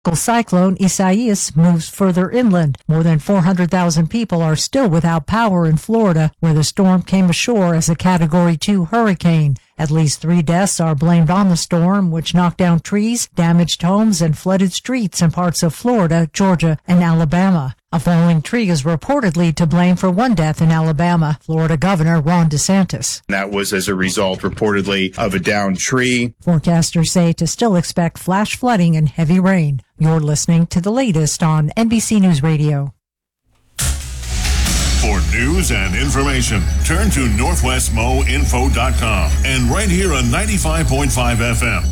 Cyclone Isaias moves further inland. More than 400,000 people are still without power in Florida, where the storm came ashore as a Category 2 hurricane. At least 3 deaths are blamed on the storm, which knocked down trees, damaged homes, and flooded streets in parts of Florida, Georgia, and Alabama. A falling tree is reportedly to blame for 1 death in Alabama, Florida Governor Ron DeSantis. That was as a result, reportedly, of a downed tree. Forecasters say to still expect flash flooding and heavy rain. You're listening to the latest on NBC News Radio. For news and information, turn to NorthwestMoInfo.com and right here on 95.5 FM,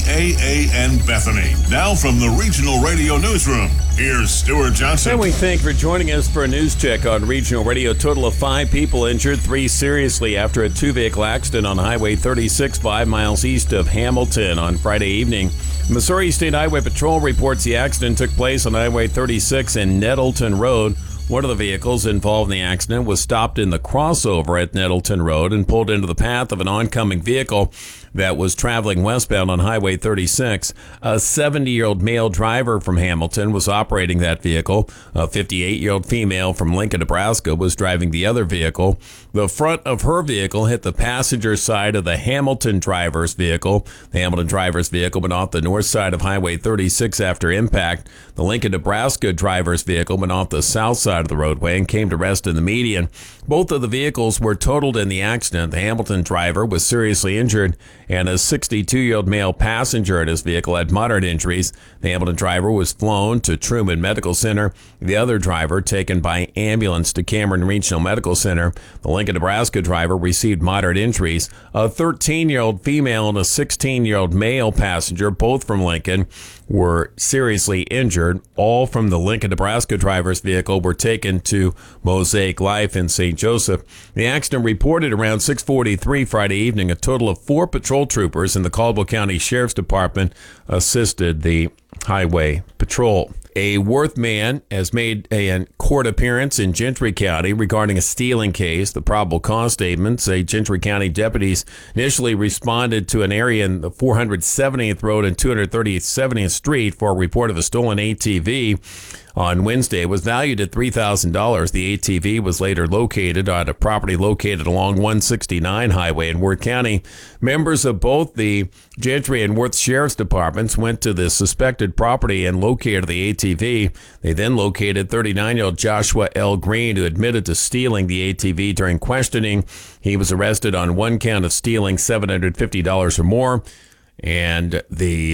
KAAN Bethany. Now from the Regional Radio Newsroom, here's Stuart Johnson. And we thank you for joining us for a news check on Regional Radio. A total of 5 people injured, 3 seriously after a 2-vehicle accident on Highway 36, 5 miles east of Hamilton on Friday evening. Missouri State Highway Patrol reports the accident took place on Highway 36 and Nettleton Road. One of the vehicles involved in the accident was stopped in the crossover at Nettleton Road and pulled into the path of an oncoming vehicle that was traveling westbound on Highway 36. A 70-year-old male driver from Hamilton was operating that vehicle. A 58-year-old female from Lincoln, Nebraska was driving the other vehicle. The front of her vehicle hit the passenger side of the Hamilton driver's vehicle. The Hamilton driver's vehicle went off the north side of Highway 36 after impact. The Lincoln, Nebraska driver's vehicle went off the south side of the roadway and came to rest in the median. Both of the vehicles were totaled in the accident. The Hamilton driver was seriously injured, and a 62-year-old male passenger in his vehicle had moderate injuries. The Hamilton driver was flown to Truman Medical Center. The other driver taken by ambulance to Cameron Regional Medical Center. The Lincoln, Nebraska driver received moderate injuries. A 13-year-old female and a 16-year-old male passenger, both from Lincoln, were seriously injured. All from the Lincoln, Nebraska driver's vehicle were taken to Mosaic Life in St. Joseph. The accident reported around 6:43 Friday evening. A total of 4 patrol troopers in the Caldwell County Sheriff's Department assisted the highway patrol. A Worth man has made a court appearance in Gentry County regarding a stealing case. The probable cause statement say Gentry County deputies initially responded to an area in the 470th Road and 230th Street for a report of a stolen ATV. On Wednesday, it was valued at $3,000. The ATV was later located on a property located along 169 Highway in Worth County. Members of both the Gentry and Worth Sheriff's Departments went to the suspected property and located the ATV. They then located 39-year-old Joshua L. Green, who admitted to stealing the ATV during questioning. He was arrested on 1 count of stealing $750 or more. And the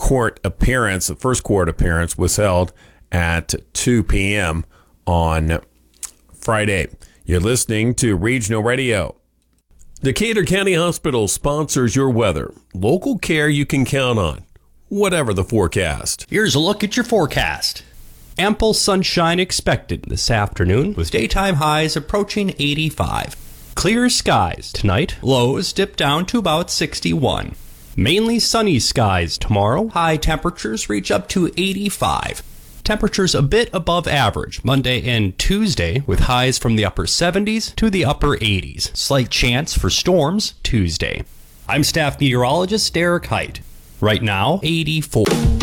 the first court appearance was held at 2 p.m. on Friday. You're listening to Regional Radio. Decatur County Hospital sponsors your weather. Local care you can count on, whatever the forecast. Here's a look at your forecast. Ample sunshine expected this afternoon with daytime highs approaching 85. Clear skies tonight, lows dip down to about 61. Mainly sunny skies tomorrow, high temperatures reach up to 85. Temperatures a bit above average Monday and Tuesday with highs from the upper 70s to the upper 80s. Slight chance for storms Tuesday. I'm staff meteorologist Derek Height. Right now, 84.